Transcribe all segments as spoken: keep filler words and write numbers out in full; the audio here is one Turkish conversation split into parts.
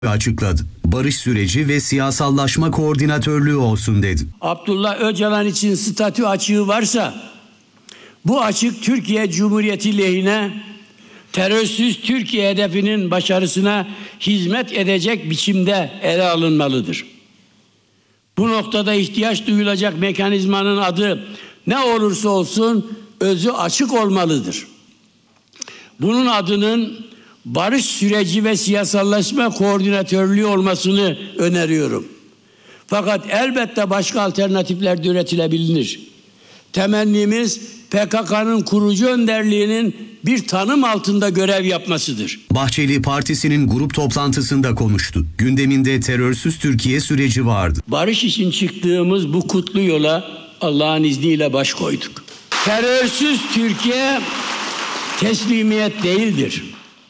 açıkladı. Barış süreci ve siyasallaşma koordinatörlüğü olsun dedi. Abdullah Öcalan için statü açığı varsa bu açık Türkiye Cumhuriyeti lehine, terörsüz Türkiye hedefinin başarısına hizmet edecek biçimde ele alınmalıdır. Bu noktada ihtiyaç duyulacak mekanizmanın adı ne olursa olsun özü açık olmalıdır. Bunun adının barış süreci ve siyasallaşma koordinatörlüğü olmasını öneriyorum. Fakat elbette başka alternatifler de üretilebilir. Temennimiz P K K'nın kurucu önderliğinin bir tanım altında görev yapmasıdır. Bahçeli partisinin grup toplantısında konuştu. Gündeminde terörsüz Türkiye süreci vardı. Barış için çıktığımız bu kutlu yola Allah'ın izniyle baş koyduk. Terörsüz Türkiye teslimiyet değildir.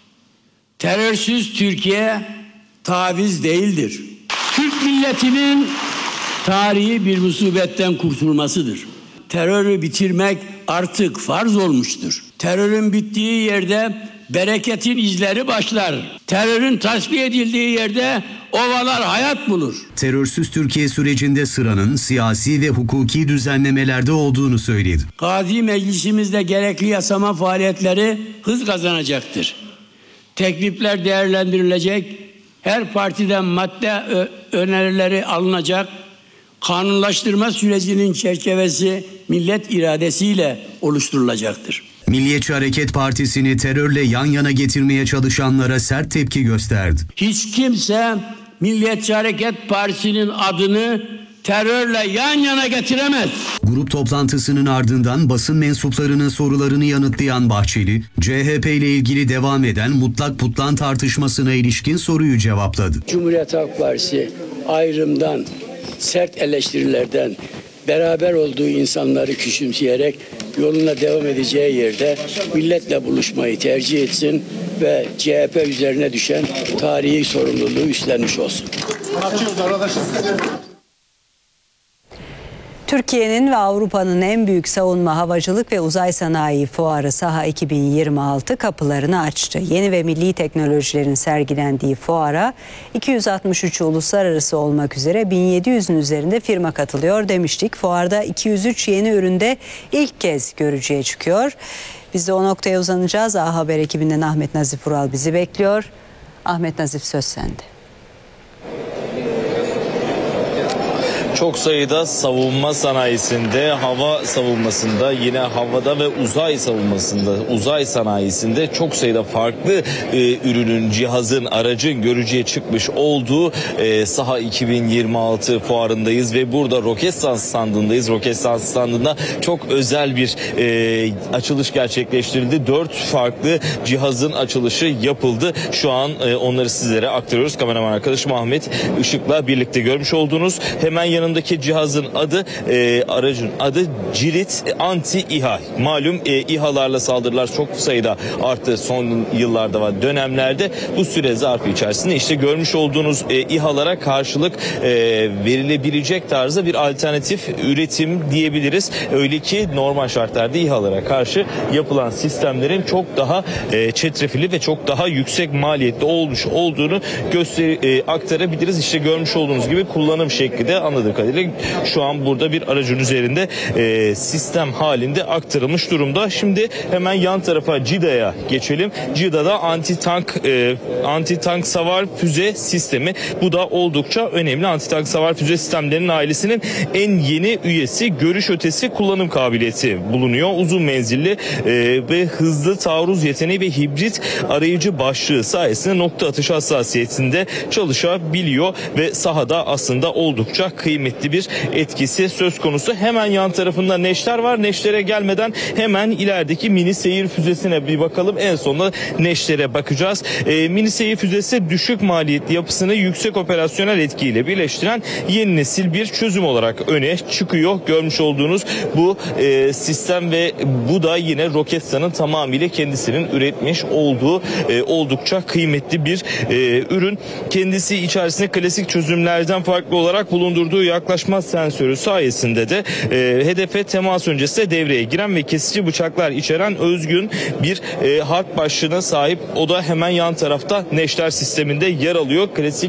Terörsüz Türkiye taviz değildir. Türk milletinin tarihi bir musibetten kurtulmasıdır. Terörü bitirmek artık farz olmuştur. Terörün bittiği yerde bereketin izleri başlar. Terörün tasfiye edildiği yerde ovalar hayat bulur. Terörsüz Türkiye sürecinde sıranın siyasi ve hukuki düzenlemelerde olduğunu söyledi. Gazi Meclisimizde gerekli yasama faaliyetleri hız kazanacaktır. Teklifler değerlendirilecek, her partiden madde önerileri alınacak, kanunlaştırma sürecinin çerçevesi millet iradesiyle oluşturulacaktır. Milliyetçi Hareket Partisi'ni terörle yan yana getirmeye çalışanlara sert tepki gösterdi. Hiç kimse Milliyetçi Hareket Partisi'nin adını terörle yan yana getiremez. Grup toplantısının ardından basın mensuplarının sorularını yanıtlayan Bahçeli, C H P ile ilgili devam eden mutlak putlan tartışmasına ilişkin soruyu cevapladı. Cumhuriyet Halk Partisi ayrımdan, sert eleştirilerden, beraber olduğu insanları küçümseyerek yoluna devam edeceği yerde milletle buluşmayı tercih etsin ve C H P üzerine düşen tarihi sorumluluğu üstlenmiş olsun. Türkiye'nin ve Avrupa'nın en büyük savunma, havacılık ve uzay sanayi fuarı SAHA iki bin yirmi altı kapılarını açtı. Yeni ve milli teknolojilerin sergilendiği fuara iki yüz altmış üç uluslararası olmak üzere bin yedi yüzün üzerinde firma katılıyor demiştik. Fuarda iki yüz üç yeni üründe ilk kez görücüye çıkıyor. Biz de o noktaya uzanacağız. A Haber ekibinden Ahmet Nazif Ural bizi bekliyor. Ahmet Nazif, söz sende. Çok sayıda savunma sanayisinde, hava savunmasında, yine havada ve uzay savunmasında, uzay sanayisinde çok sayıda farklı e, ürünün, cihazın, aracın görücüye çıkmış olduğu e, SAHA iki bin yirmi altı fuarındayız ve burada Roketsan standındayız. Roketsan standında çok özel bir e, açılış gerçekleştirildi. Dört farklı cihazın açılışı yapıldı. Şu an e, onları sizlere aktarıyoruz. Kameraman arkadaşım Ahmet Işık'la birlikte görmüş olduğunuz hemen yanında Yanındaki cihazın adı, e, aracın adı Cirit Anti İHA. Malum e, İHA'larla saldırılar çok sayıda arttı son yıllarda ve dönemlerde. Bu süre zarfı içerisinde işte görmüş olduğunuz e, İHA'lara karşılık e, verilebilecek tarzda bir alternatif üretim diyebiliriz. Öyle ki normal şartlarda İHA'lara karşı yapılan sistemlerin çok daha e, çetrefilli ve çok daha yüksek maliyetli olmuş olduğunu göster e, aktarabiliriz. İşte görmüş olduğunuz gibi kullanım şekli de anladık. Şu an burada bir aracın üzerinde e, sistem halinde aktarılmış durumda. Şimdi hemen yan tarafa CİDA'ya geçelim. CİDA'da anti tank e, anti tank savar füze sistemi. Bu da oldukça önemli. Anti tank savar füze sistemlerinin ailesinin en yeni üyesi, görüş ötesi kullanım kabiliyeti bulunuyor. Uzun menzilli e, ve hızlı taarruz yeteneği ve hibrit arayıcı başlığı sayesinde nokta atış hassasiyetinde çalışabiliyor ve sahada aslında oldukça kıymetli bir etkisi söz konusu. Hemen yan tarafında Neşter var. Neşter'e gelmeden hemen ilerideki mini seyir füzesine bir bakalım. En sonunda Neşter'e bakacağız. E, mini seyir füzesi düşük maliyetli yapısını yüksek operasyonel etkiyle birleştiren yeni nesil bir çözüm olarak öne çıkıyor. Görmüş olduğunuz bu e, sistem ve bu da yine Roketsan'ın tamamıyla kendisinin üretmiş olduğu e, oldukça kıymetli bir e, ürün. Kendisi içerisinde klasik çözümlerden farklı olarak bulundurduğu yaklaşma sensörü sayesinde de e, hedefe temas öncesinde devreye giren ve kesici bıçaklar içeren özgün bir e, harp başlığına sahip. O da hemen yan tarafta neşter sisteminde yer alıyor. Klasik